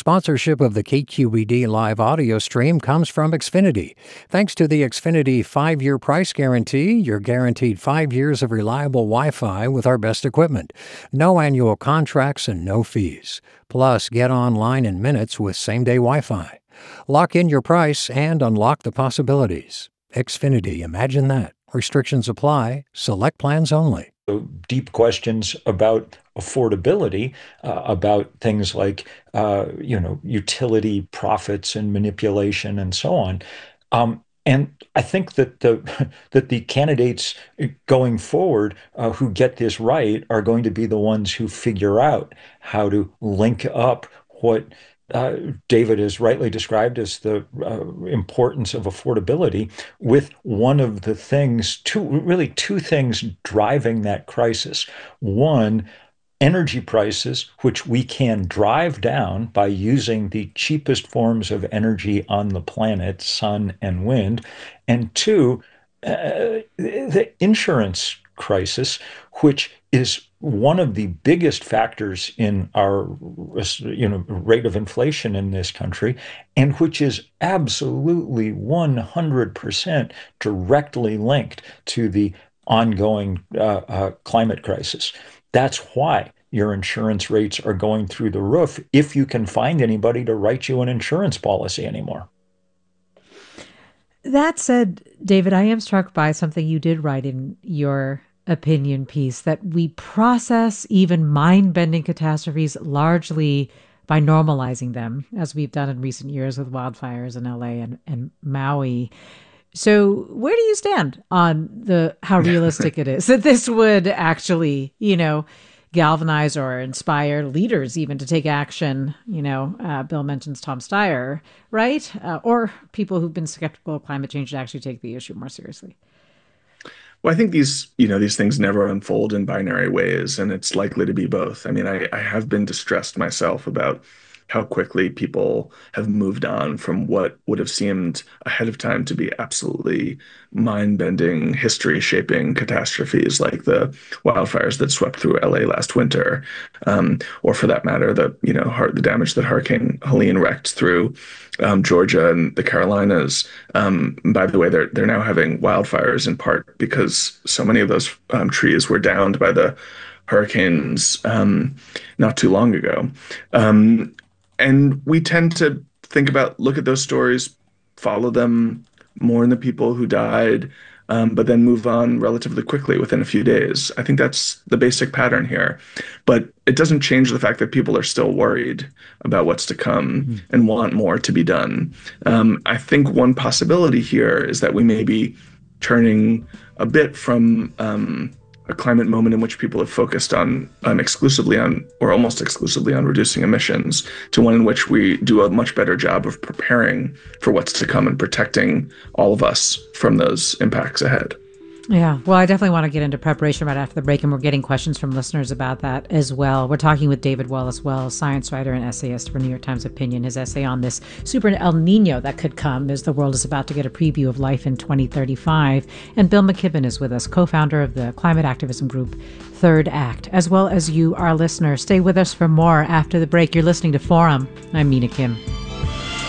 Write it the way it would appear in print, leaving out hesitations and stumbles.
Sponsorship of the KQED live audio stream comes from Xfinity. Thanks to the Xfinity 5-year price guarantee, you're guaranteed 5 years of reliable Wi-Fi with our best equipment. No annual contracts and no fees. Plus, get online in minutes with same-day Wi-Fi. Lock in your price and unlock the possibilities. Xfinity, imagine that. Restrictions apply. Select plans only. Deep questions about affordability, about things like, utility profits and manipulation and so on. And I think that the candidates going forward who get this right are going to be the ones who figure out how to link up what David has rightly described as the importance of affordability with one of the things, two things driving that crisis. One, energy prices, which we can drive down by using the cheapest forms of energy on the planet, sun and wind. And two, the insurance crisis, which is one of the biggest factors in our rate of inflation in this country, and which is absolutely 100% directly linked to the ongoing climate crisis. That's why your insurance rates are going through the roof if you can find anybody to write you an insurance policy anymore. That said, David, I am struck by something you did write in your opinion piece, that we process even mind-bending catastrophes largely by normalizing them, as we've done in recent years with wildfires in LA and Maui. So where do you stand on how realistic it is that this would actually, galvanize or inspire leaders even to take action? Bill mentions Tom Steyer, right? Or people who've been skeptical of climate change to actually take the issue more seriously. Well, I think these things never unfold in binary ways, and it's likely to be both. I mean, I have been distressed myself about how quickly people have moved on from what would have seemed ahead of time to be absolutely mind-bending, history-shaping catastrophes like the wildfires that swept through LA last winter, or for that matter, the damage that Hurricane Helene wreaked through Georgia and the Carolinas. By the way, they're now having wildfires in part because so many of those trees were downed by the hurricanes not too long ago. And we tend to look at those stories, follow them, mourn the people who died, but then move on relatively quickly within a few days. I think that's the basic pattern here. But it doesn't change the fact that people are still worried about what's to come and want more to be done. I think one possibility here is that we may be turning a bit from a climate moment in which people have focused on exclusively on, or almost exclusively on, reducing emissions, to one in which we do a much better job of preparing for what's to come and protecting all of us from those impacts ahead. Yeah, well, I definitely want to get into preparation right after the break, and we're getting questions from listeners about that as well. We're talking with David Wallace Wells, science writer and essayist for New York Times Opinion. His essay on this super El Nino that could come as the world is about to get a preview of life in 2035. And Bill McKibben is with us, co-founder of the climate activism group Third Act, as well as you, our listener. Stay with us for more after the break. You're listening to Forum. I'm Mina Kim.